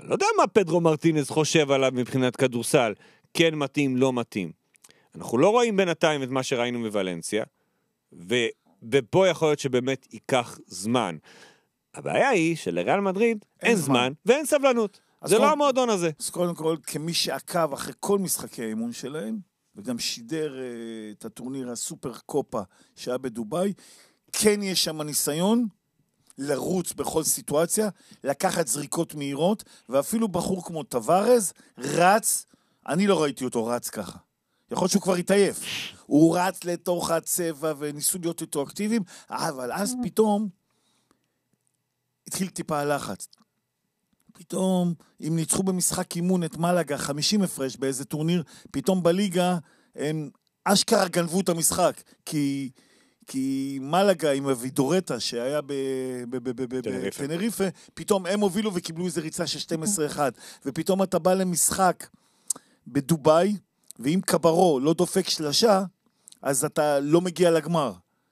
לא יודע מה פדרו מרטינז חושב עליו מבחינת כדורסל, כן מתאים, לא מתאים. אנחנו לא רואים בינתיים את מה שראינו בוולנסיה, ופה יכול להיות שבאמת ייקח זמן. הבעיה היא שלריאל מדריד אין זמן ואין סבלנות. זה לא המועדון הזה. אז קודם כל, כמי שעקב אחרי כל משחקי האימון שלהם, וגם שידר את הטורניר הסופר קופה שהיה בדוביי, כן יש שם ניסיון לרוץ בכל סיטואציה, לקחת זריקות מהירות, ואפילו בחור כמו טווארז רץ, אני לא ראיתי אותו רץ ככה. יכול להיות שהוא כבר התעייף. הוא רץ לתוך הצבע וניסו להיות איתו אקטיביים, אבל אז פתאום התחיל טיפה הלחץ. פתאום, אם ניצחו במשחק אימון את מלאגה 50 הפרש באיזה טורניר, פתאום בליגה הם אשכרה גנבו את המשחק, כי מלאגה עם הווידורטה שהיה בטנריפה, פתאום הם הובילו וקיבלו איזו ריצה של 12-1, ופתאום אתה בא למשחק בדוביי, ואם קברו לא דופק שלשה, אז אתה לא מגיע לגמר.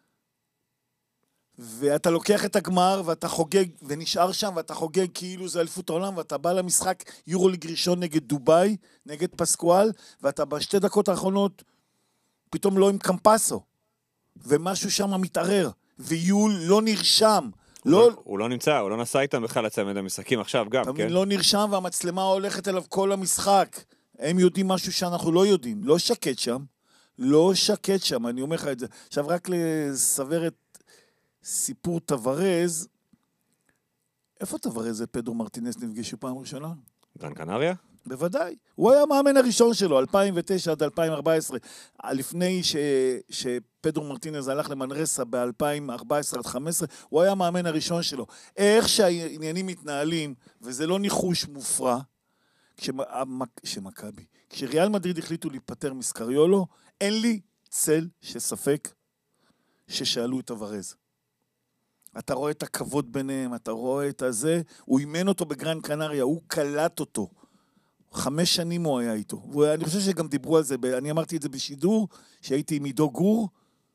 ואתה לוקח את הגמר, ואתה חוגג, ונשאר שם, ואתה חוגג כאילו זה אליפות העולם, ואתה בא למשחק יורוליג ראשון נגד דוביי, נגד פסקואל, ואתה בשתי דקות האחרונות, פתאום לא עם קמפסו, ומשהו שם מתערער, ויול לא נרשם. הוא לא נמצא, הוא לא נסע איתם בכלל לצמד המשחקים עכשיו גם, כן? לא נרשם, והמצלמה הולכת אליו כל המשחק. הם יודעים משהו שאנחנו לא יודעים. לא שקט שם. לא שקט שם, אני אומר לך את זה. עכשיו רק לסבר את סיפור טווארז, איפה טווארז ופדרו מרטינס נפגשו פעם ראשונה? גרן קנריה? בוודאי. הוא היה המאמן הראשון שלו, 2009 עד 2014. לפני שפדרו מרטינס הלך למנרסה ב-2014 עד 2015, הוא היה המאמן הראשון שלו. איך שהעניינים מתנהלים, וזה לא ניחוש מופרע, כשמכבי, כשריאל מדריד החליטו להיפטר מסקריולו, אין לי צל שספק ששאלו את טווארז. אתה רואה את הכבוד ביניהם, אתה רואה את הזה, הוא אימן אותו בגרן קנריה, הוא קלט אותו. 5 שנים הוא היה איתו. ואני חושב שגם דיברו על זה, אני אמרתי את זה בשידור, שהייתי עם עידו גור,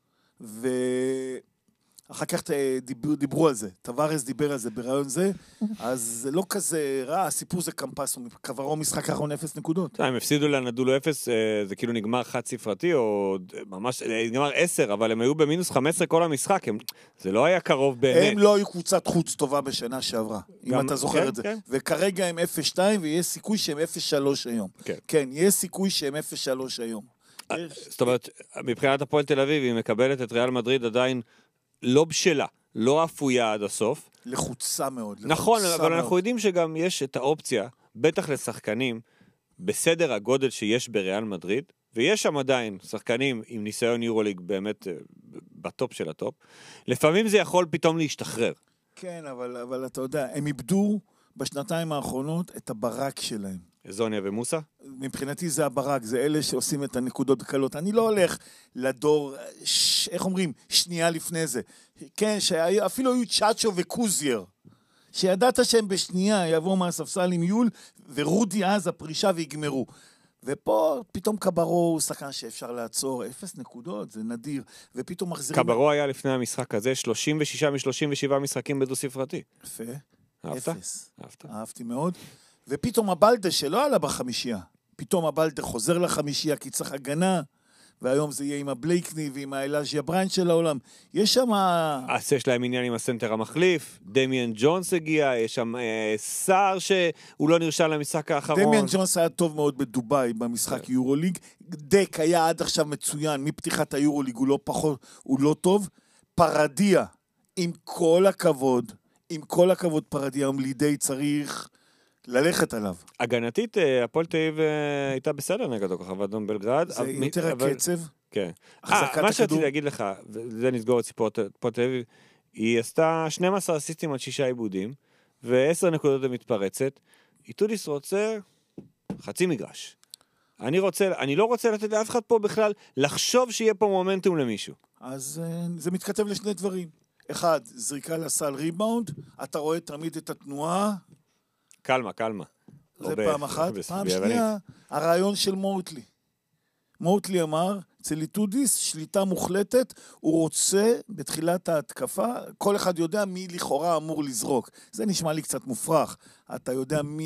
ואחר כך דיברו על זה. טווארז דיבר על זה ברעיון זה, אז זה לא כזה רע, הסיפור זה קמפס, קברו משחק האחרון 0 נקודות. הם הפסידו לנדולו 0, זה כאילו נגמר חד ספרתי, או ממש נגמר 10, אבל הם היו במינוס 15 כל המשחק, זה לא היה קרוב באמת. הם לא היו קבוצת חוץ טובה בשנה שעברה, אם אתה זוכר את זה. וכרגע הם 0-2, ויש סיכוי שהם 0-3 היום. כן, יש סיכוי שהם 0-3 היום. זאת אומרת, מבחינת הפועל תל אביב, היא מקבלת את ריאל מדריד עדיין לא בשלה, לא אפויה עד הסוף. לחוצה מאוד. נכון, אבל אנחנו יודעים שגם יש את האופציה, בטח לשחקנים, בסדר הגודל שיש בריאל מדריד, ויש שם עדיין שחקנים עם ניסיון יורוליג באמת בטופ של הטופ, לפעמים זה יכול פתאום להשתחרר. כן, אבל אתה יודע, הם איבדו בשנתיים האחרונות את הברק שלהם. זוניה ומוסה? מבחינתי זה הברק, זה אלה שעושים את הנקודות קלות. אני לא הולך לדור, איך אומרים, שנייה לפני זה. כן, אפילו היו צ'אצ'ו וקוזייר, שידעת שהם בשנייה יבואו מהספסל עם יול, ורודי אז הפרישה ויגמרו. ופה פתאום קברו הוא שחקן שאפשר לעצור, 0 נקודות, זה נדיר, ופתאום מחזירים... קברו היה לפני המשחק הזה, 36 מ-37 משחקים בדו ספרתי. יפה. אהבת? אהבתי מאוד. ופתאום הבלדה שלא עלה בחמישייה, פתאום הבלדה חוזר לחמישייה כי צריך הגנה, והיום זה יהיה עם הבלייקני ועם האלאז'יה בריין של העולם. יש שם... אז יש להם עניין עם הסנטר המחליף, דמיאן ג'ונס הגיע, יש שם שר שהוא לא נרשם למשחק האחרון. דמיאן ג'ונס היה טוב מאוד בדוביי במשחק יורוליג, דק היה עד עכשיו מצוין, מפתיחת היורוליג הוא לא פחות, הוא לא טוב. פרדיה, עם כל הכבוד פרדיה, לידי צריך... ללכת עליו. הגנתית, הפועל תל אביב הייתה בסדר נגדו ככה, ואדום בלגרד. זה יותר הקצב. כן. מה שרציתי להגיד לך, וזה נסגור את סיפור הפועל תל אביב, היא עשתה 12 אסיסטים על 6 עיבודים, ו10 נקודות למתפרצת. איטודיס רוצה חצי מגרש. אני לא רוצה לתת לאף אחד פה בכלל לחשוב שיהיה פה מומנטום למישהו. אז זה מתכתב לשני דברים. אחד, זריקה לסל ריבאונד, אתה רואה תמיד את התנועה, קלמה. זה פעם אחת. פעם שנייה, הרעיון של מוטלי. מוטלי אמר, אצל איטודיס, שליטה מוחלטת, הוא רוצה בתחילת ההתקפה, כל אחד יודע מי לכאורה אמור לזרוק. זה נשמע לי קצת מופרך. אתה יודע מי